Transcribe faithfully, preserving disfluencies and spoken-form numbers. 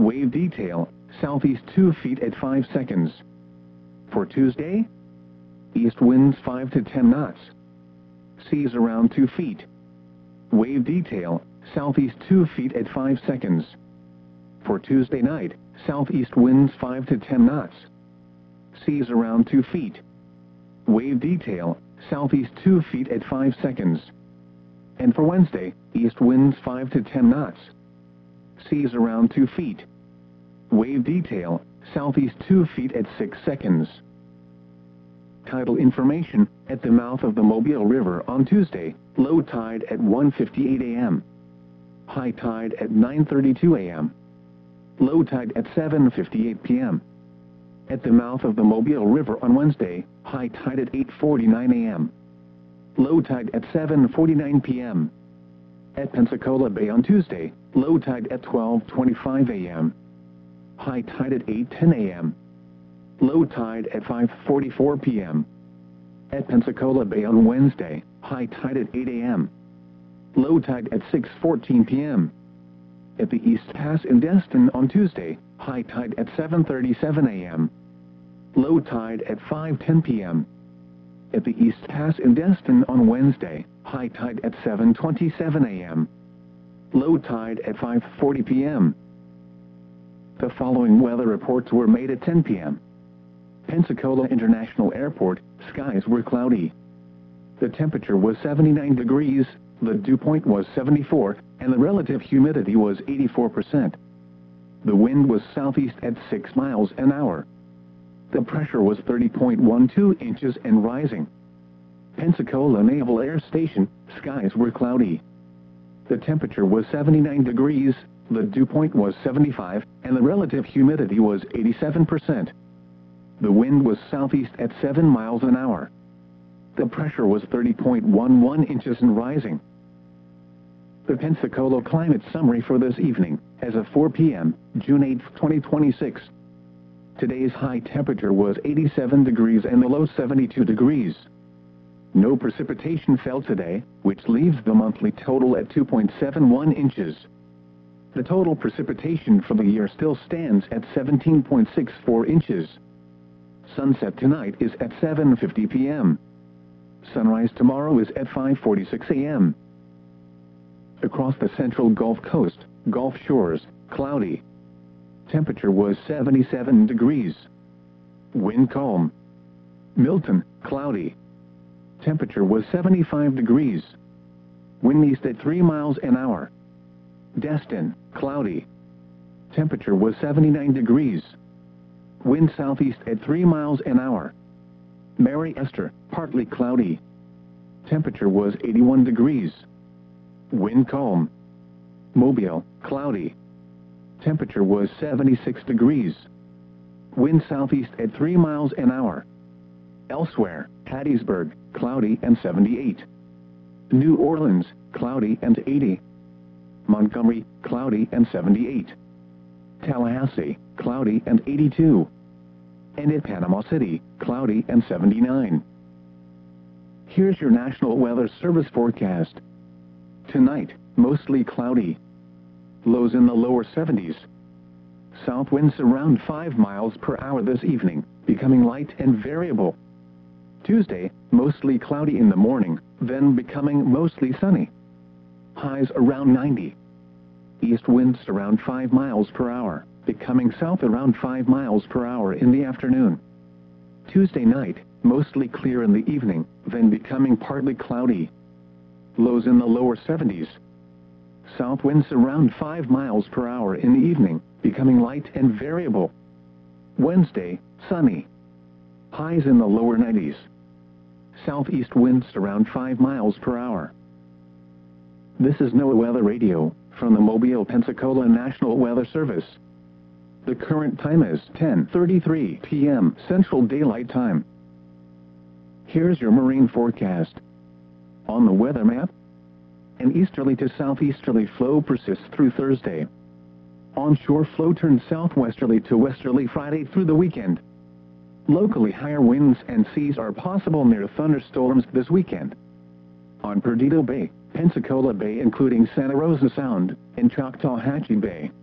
Wave detail, southeast two feet at five seconds. For Tuesday, east winds five to ten knots. Seas around two feet. Wave detail, southeast two feet at five seconds. For Tuesday night, southeast winds five to ten knots. Seas around two feet. Wave detail, southeast two feet at five seconds. And for Wednesday, east winds five to ten knots. Seas around two feet. Wave detail, southeast two feet at six seconds. Tidal information, at the mouth of the Mobile River on Tuesday, low tide at one fifty-eight a m High tide at nine thirty-two a m Low tide at seven fifty-eight p m At the mouth of the Mobile River on Wednesday, high tide at eight forty-nine a m Low tide at seven forty-nine p m At Pensacola Bay on Tuesday, low tide at twelve twenty-five a m High tide at eight ten a m Low tide at five forty-four p m At Pensacola Bay on Wednesday, high tide at eight a m Low tide at six fourteen p m At the East Pass in Destin on Tuesday, high tide at seven thirty-seven a m Low tide at five ten p m At the East Pass in Destin on Wednesday, high tide at seven twenty-seven a m Low tide at five forty p m The following weather reports were made at ten p m Pensacola International Airport, skies were cloudy. The temperature was seventy-nine degrees, the dew point was seventy-four, and the relative humidity was eighty-four percent. The wind was southeast at six miles an hour. The pressure was thirty point one two inches and rising. Pensacola Naval Air Station, skies were cloudy. The temperature was seventy-nine degrees, the dew point was seventy-five, and the relative humidity was eighty-seven percent. The wind was southeast at seven miles an hour. The pressure was thirty point one one inches and rising. The Pensacola climate summary for this evening, as of four p m, June eighth, twenty twenty-six. Today's high temperature was eighty-seven degrees and the low seventy-two degrees. No precipitation fell today, which leaves the monthly total at two point seven one inches. The total precipitation for the year still stands at seventeen point six four inches. Sunset tonight is at seven fifty p m Sunrise tomorrow is at five forty-six a m Across the central Gulf Coast, Gulf Shores, cloudy. Temperature was seventy-seven degrees. Wind calm. Milton, cloudy. Temperature was seventy-five degrees. Wind east at three miles an hour. Destin, cloudy. Temperature was seventy-nine degrees. Wind southeast at three miles an hour. Mary Esther, partly cloudy. Temperature was eighty-one degrees. Wind calm. Mobile, cloudy. Temperature was seventy-six degrees. Wind southeast at three miles an hour. Elsewhere, Hattiesburg, cloudy and seventy-eight. New Orleans, cloudy and eighty. Montgomery, cloudy and seventy-eight. Tallahassee, cloudy and eighty-two. And at Panama City, cloudy and seventy-nine. Here's your National Weather Service forecast. Tonight, mostly cloudy. Lows in the lower seventies. South winds around five miles per hour this evening, becoming light and variable. Tuesday, mostly cloudy in the morning, then becoming mostly sunny. Highs around ninety. East winds around five miles per hour, becoming south around five miles per hour in the afternoon. Tuesday night, mostly clear in the evening, then becoming partly cloudy. Lows in the lower seventies. South winds around five miles per hour in the evening, becoming light and variable. Wednesday, sunny. Highs in the lower nineties. Southeast winds around five miles per hour. This is NOAA Weather Radio, from the Mobile, Pensacola National Weather Service. The current time is ten thirty-three p m Central Daylight Time. Here's your marine forecast. On the weather map, an easterly to southeasterly flow persists through Thursday. Onshore flow turns southwesterly to westerly Friday through the weekend. Locally higher winds and seas are possible near thunderstorms this weekend. On Perdido Bay, Pensacola Bay including Santa Rosa Sound, and Choctawhatchee Bay,